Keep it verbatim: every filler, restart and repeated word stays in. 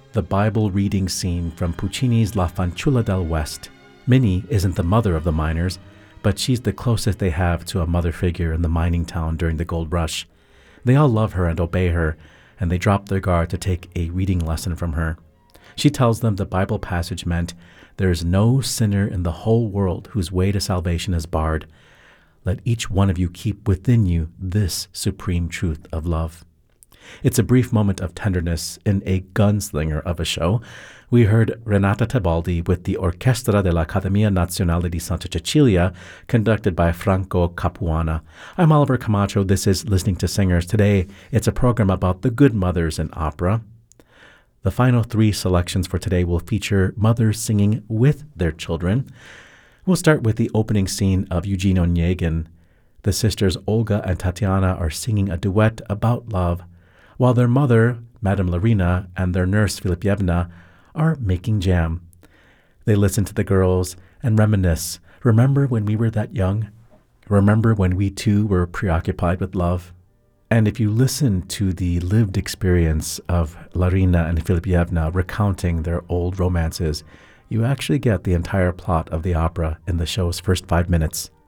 the Bible reading scene from Puccini's La Fanciulla del West. Minnie isn't the mother of the miners, but she's the closest they have to a mother figure in the mining town during the gold rush. They all love her and obey her, and they drop their guard to take a reading lesson from her. She tells them the Bible passage meant, "There is no sinner in the whole world whose way to salvation is barred. Let each one of you keep within you this supreme truth of love." It's a brief moment of tenderness in a gunslinger of a show. We heard Renata Tebaldi with the Orchestra dell'Accademia Nazionale di Santa Cecilia, conducted by Franco Capuana. I'm Oliver Camacho. This is Listening to Singers. Today, it's a program about the good mothers in opera. The final three selections for today will feature mothers singing with their children. We'll start with the opening scene of Eugene Onegin. The sisters Olga and Tatiana are singing a duet about love, while their mother, Madame Larina, and their nurse, Filipievna, are making jam. They listen to the girls and reminisce. Remember when we were that young? Remember when we too were preoccupied with love? And if you listen to the lived experience of Larina and Filipievna recounting their old romances, you actually get the entire plot of the opera in the show's first five minutes.